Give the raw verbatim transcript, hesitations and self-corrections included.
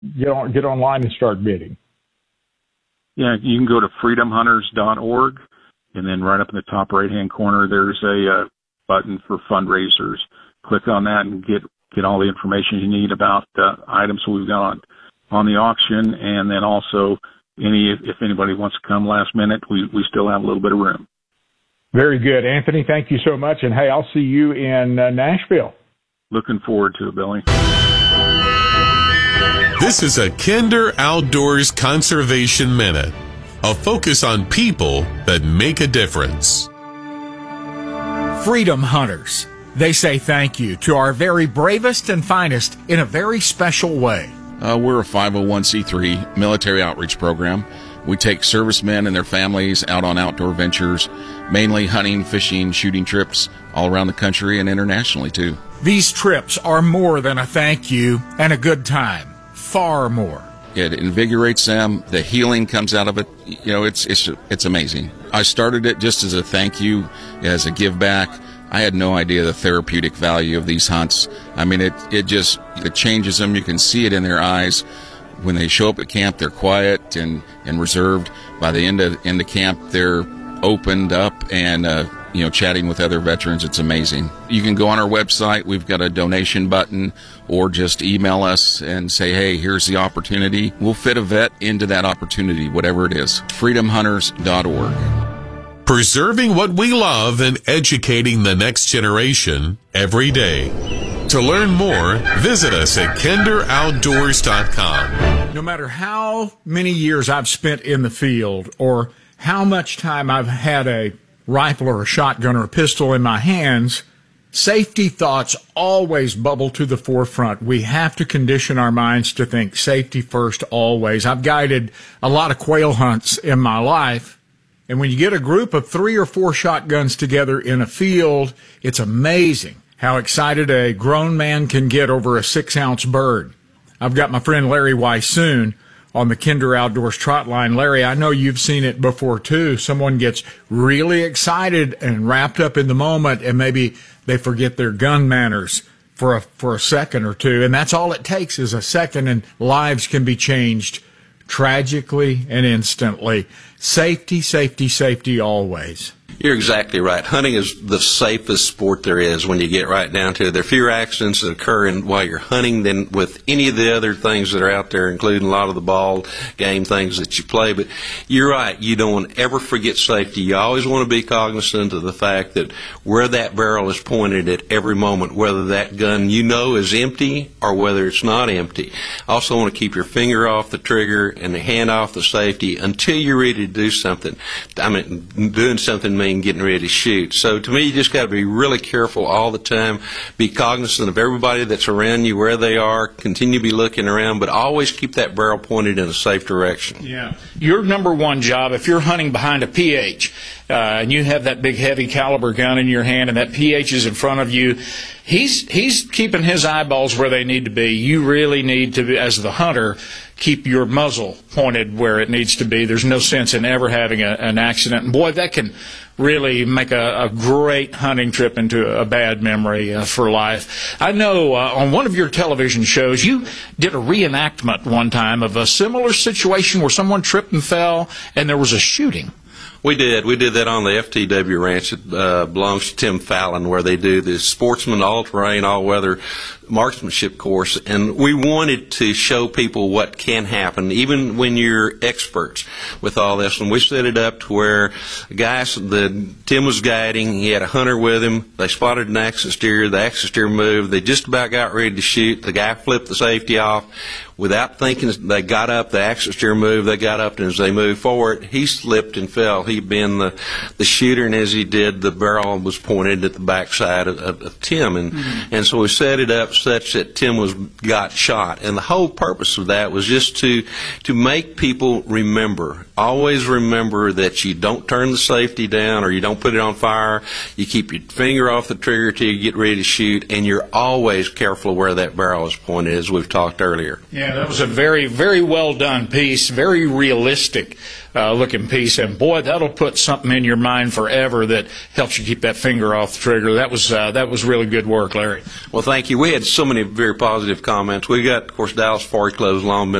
get on get online and start bidding? Yeah, you can go to freedom hunters dot org, and then right up in the top right-hand corner, there's a uh, button for fundraisers. Click on that and get get all the information you need about uh, items we've got on, on the auction, and then also any if anybody wants to come last minute, we, we still have a little bit of room. Very good. Anthony, thank you so much, and hey, I'll see you in uh, Nashville. Looking forward to it, Billy. This is a Kinder Outdoors Conservation Minute, a focus on people that make a difference. Freedom Hunters. They say thank you to our very bravest and finest in a very special way. Uh, we're a five oh one c three military outreach program. We take servicemen and their families out on outdoor ventures, mainly hunting, fishing, shooting trips all around the country and internationally, too. These trips are more than a thank you and a good time. Far more. It invigorates them. The healing comes out of it. You know, it's it's it's amazing. I started it just as a thank you, as a give back. I had no idea the therapeutic value of these hunts. I mean, it, it just it changes them. You can see it in their eyes. When they show up at camp, they're quiet and, and reserved. By the end of in the camp, they're opened up and uh, you know chatting with other veterans. It's amazing. You can go on our website. We've got a donation button, or just email us and say, hey, here's the opportunity. We'll fit a vet into that opportunity, whatever it is. freedom hunters dot org. Preserving what we love and educating the next generation every day. To learn more, visit us at kinder outdoors dot com. No matter how many years I've spent in the field or how much time I've had a rifle or a shotgun or a pistol in my hands, safety thoughts always bubble to the forefront. We have to condition our minds to think safety first always. I've guided a lot of quail hunts in my life. And when you get a group of three or four shotguns together in a field, it's amazing how excited a grown man can get over a six-ounce bird. I've got my friend Larry Weissoon on the Kinder Outdoors Trot Line. Larry, I know you've seen it before, too. Someone gets really excited and wrapped up in the moment, and maybe they forget their gun manners for a, for a second or two. And that's all it takes is a second, and lives can be changed tragically and instantly. Safety, safety, safety always. You're exactly right. Hunting is the safest sport there is when you get right down to it. There are fewer accidents that occur in, while you're hunting than with any of the other things that are out there, including a lot of the ball game things that you play. But you're right. You don't want to ever forget safety. You always want to be cognizant of the fact that where that barrel is pointed at every moment, whether that gun you know is empty or whether it's not empty. Also want to keep your finger off the trigger and the hand off the safety until you're ready to do something. I mean, doing something means getting ready to shoot. So to me, you just got to be really careful all the time. Be cognizant of everybody that's around you, where they are. Continue to be looking around, but always keep that barrel pointed in a safe direction. Yeah. Your number one job, if you're hunting behind a P H, uh, and you have that big heavy caliber gun in your hand and that P H is in front of you, he's he's keeping his eyeballs where they need to be. You really need to, be, as the hunter, keep your muzzle pointed where it needs to be. There's no sense in ever having a, an accident. And boy, that can really make a, a great hunting trip into a bad memory uh, for life. I know uh, on one of your television shows, you did a reenactment one time of a similar situation where someone tripped and fell and there was a shooting. We did. We did that on the F T W ranch. It uh, belongs to Tim Fallon, where they do the Sportsman All-Terrain, All-Weather Marksmanship course. And we wanted to show people what can happen, even when you're experts with all this. And we set it up to where the guy, the, Tim was guiding. He had a hunter with him. They spotted an axis steer. The axis steer moved. They just about got ready to shoot. The guy flipped the safety off. Without thinking, they got up, the axis steer moved, they got up, and as they moved forward, he slipped and fell. He'd been the, the shooter, and as he did, the barrel was pointed at the backside of, of, of Tim. And, mm-hmm. and so we set it up such that Tim was got shot. And the whole purpose of that was just to, to make people remember always remember that you don't turn the safety down or you don't put it on fire. You keep your finger off the trigger till you get ready to shoot, and you're always careful where that barrel is pointed, as we've talked earlier. Yeah, that was a very, very well done piece, very realistic uh, looking piece, and boy, that'll put something in your mind forever that helps you keep that finger off the trigger. That was uh, that was really good work, Larry. Well, thank you. We had so many very positive comments. We got, of course, Dallas Forage Club's long been